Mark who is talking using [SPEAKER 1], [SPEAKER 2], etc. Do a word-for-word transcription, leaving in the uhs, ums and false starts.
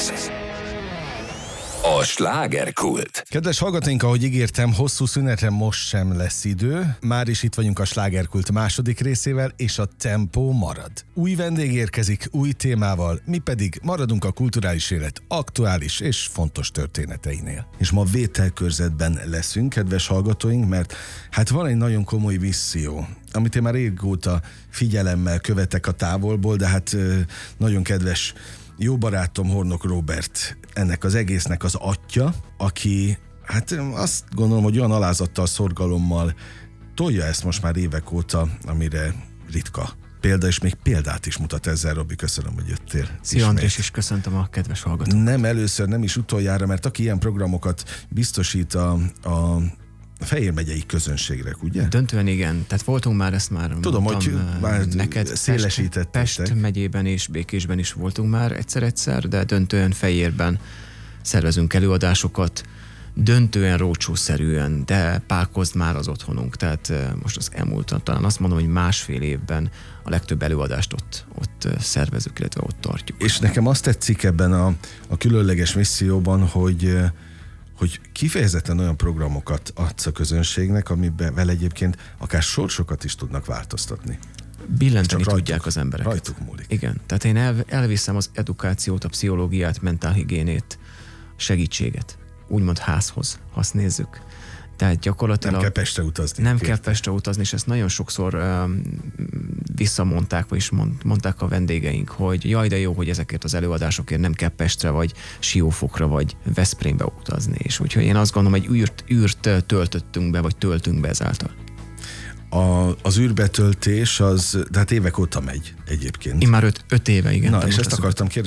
[SPEAKER 1] A slágerkult.
[SPEAKER 2] Kedves hallgatóink, ahogy ígértem, hosszú szünetre most sem lesz idő. Már is itt vagyunk a slágerkult második részével, és a tempó marad. Új vendég érkezik, új témával, mi pedig maradunk a kulturális élet aktuális és fontos történeteinél. És ma vételkörzetben leszünk, kedves hallgatóink, mert hát van egy nagyon komoly misszió, amit én már régóta figyelemmel követek a távolból, de hát nagyon kedves jó barátom Hornok Róbert, ennek az egésznek az atya, aki, hát azt gondolom, hogy olyan alázattal, szorgalommal tolja ezt most már évek óta, amire ritka példa, és még példát is mutat ezzel. Robi, köszönöm, hogy jöttél.
[SPEAKER 3] Szia András, is köszöntöm a kedves hallgatókat.
[SPEAKER 2] Nem először, nem is utoljára, mert aki ilyen programokat biztosít a, a Fejér megyei közönségre, ugye?
[SPEAKER 3] Döntően igen, tehát voltunk már, ezt már
[SPEAKER 2] tudom,
[SPEAKER 3] mondtam,
[SPEAKER 2] hogy már
[SPEAKER 3] neked
[SPEAKER 2] szélesítettek.
[SPEAKER 3] Pest, Pest megyében és Békésben is voltunk már egyszer-egyszer, de döntően Fejérben szervezünk előadásokat, döntően rócsószerűen, de pálkozd már az otthonunk, tehát most az elmúlt, talán azt mondom, hogy másfél évben a legtöbb előadást ott, ott szervezünk, illetve ott tartjuk.
[SPEAKER 2] És nekem azt tetszik ebben a, a különleges misszióban, hogy hogy kifejezetten olyan programokat adsz a közönségnek, amiben vele egyébként akár sorsokat is tudnak változtatni.
[SPEAKER 3] Billenteni
[SPEAKER 2] Csak
[SPEAKER 3] tudják
[SPEAKER 2] rajtuk,
[SPEAKER 3] az embereket.
[SPEAKER 2] Rajtuk múlik.
[SPEAKER 3] Igen, tehát én el, elviszem az edukációt, a pszichológiát, mentálhigiénét, segítséget, úgymond házhoz, ha azt nézzük. Tehát gyakorlatilag...
[SPEAKER 2] Nem kell Pestre utazni.
[SPEAKER 3] Nem
[SPEAKER 2] kérte.
[SPEAKER 3] kell Pestre utazni, és ezt nagyon sokszor um, visszamondták, vagyis mond, mondták a vendégeink, hogy jaj, de jó, hogy ezekért az előadásokért nem kell Pestre, vagy Siófokra, vagy Veszprémbe utazni. És úgyhogy én azt gondolom, hogy űrt, űrt töltöttünk be, vagy töltünk be ezáltal.
[SPEAKER 2] A, az űrbetöltés az, de hát évek óta megy egyébként.
[SPEAKER 3] Én már öt, öt éve, igen.
[SPEAKER 2] Na, és ezt akartam kérdezni,